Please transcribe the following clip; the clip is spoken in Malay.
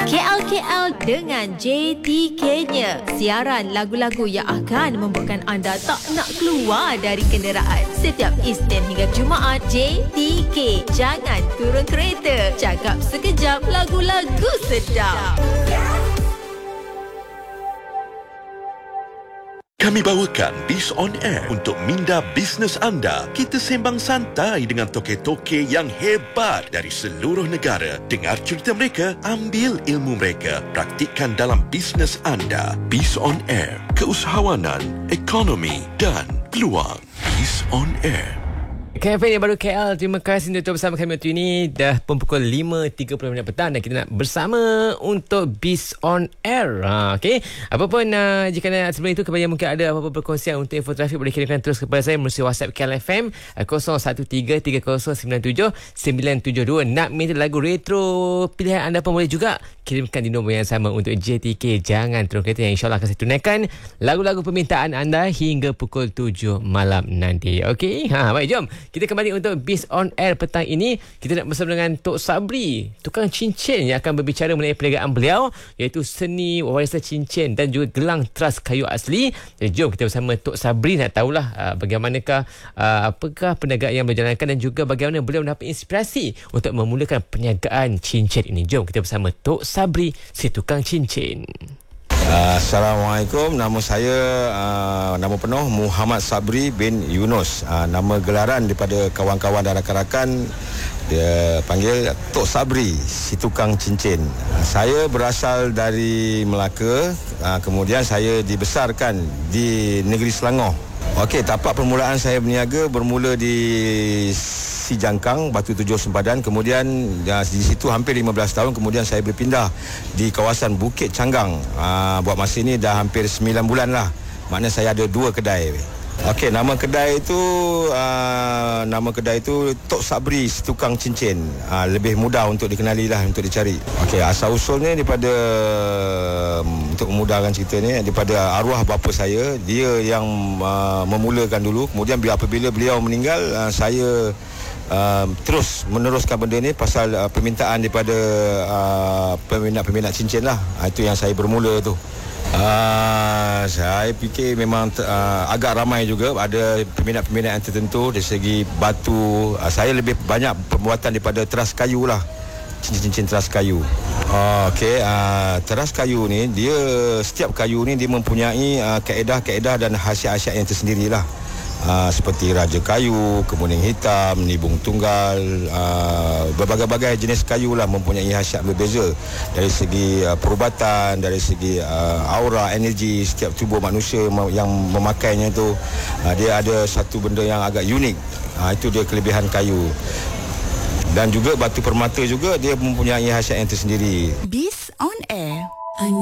KL dengan JTK-nya. Siaran lagu-lagu yang akan membuatkan anda tak nak keluar dari kenderaan. Setiap Isnin hingga Jumaat, JTK. Jangan turun kereta. Cakap sekejap, lagu-lagu sedap. Kami bawakan Biz On Air untuk minda bisnes anda. Kita sembang santai dengan toke-toke yang hebat dari seluruh negara. Dengar cerita mereka, ambil ilmu mereka, praktikkan dalam bisnes anda. Biz On Air, keusahawanan, ekonomi dan peluang. Biz On Air. KFM yang baru KL. Terima kasih untuk bersama kami waktu ini. Dah pun pukul 5.30 petang dan kita nak bersama untuk Biz On Air. Okay. Apapun jika sebelum itu kepada yang mungkin ada apa-apa perkongsian untuk info trafik, boleh kirimkan terus kepada saya melalui WhatsApp KLFM 0133097972. Nak minta lagu retro pilihan anda pun boleh juga kirimkan di nombor yang sama untuk JTK. Jangan turun kereta, yang insyaAllah akan saya tunaikan lagu-lagu permintaan anda hingga pukul 7 malam nanti. Okay. Baik, jom kita kembali untuk Biz On Air petang ini. Kita nak bersama dengan Tok Sabri, tukang cincin, yang akan berbicara mengenai perniagaan beliau, iaitu seni warisan cincin dan juga gelang teras kayu asli. Jadi jom kita bersama Tok Sabri nak tahulah bagaimanakah apakah perniagaan yang berjalankan dan juga bagaimana beliau mendapat inspirasi untuk memulakan perniagaan cincin ini. Jom kita bersama Tok Sabri, si tukang cincin. Assalamualaikum. Nama saya nama penuh Muhammad Sabri bin Yunus. Nama gelaran daripada kawan-kawan dan rakan-rakan dia panggil Tok Sabri, si tukang cincin. Saya berasal dari Melaka, kemudian saya dibesarkan di negeri Selangor. Okey, tapak permulaan saya berniaga bermula di Si Jangkang, Batu Tujuh Sempadan. Kemudian di situ hampir 15 tahun. Kemudian saya berpindah di kawasan Bukit Canggang. Buat masa ini dah hampir 9 bulan lah. Maknanya saya ada 2 kedai. Okey, nama kedai itu Tok Sabri, si tukang cincin. Lebih mudah untuk dikenali lah, untuk dicari. Okey, asal usulnya daripada untuk memudahkan cerita ni, daripada arwah bapa saya. Dia yang memulakan dulu. Kemudian apabila beliau meninggal, saya terus meneruskan benda ni pasal permintaan daripada peminat-peminat cincin lah. Itu yang saya bermula tu. Saya fikir memang agak ramai juga. Ada peminat-peminat yang tertentu dari segi batu. Saya lebih banyak pembuatan daripada teras kayu lah, cincin-cincin teras kayu. Okey, teras kayu ni, dia setiap kayu ni dia mempunyai kaedah-kaedah dan khasiat-khasiat yang tersendiri lah. Seperti raja kayu, kemuning hitam, nibung tunggal, berbagai-bagai jenis kayu lah mempunyai khasiat berbeza dari segi perubatan, dari segi aura, energi setiap tubuh manusia yang memakainya tu. Dia ada satu benda yang agak unik. Itu dia kelebihan kayu. Dan juga batu permata juga dia mempunyai khasiat yang tersendiri. Biz On Air.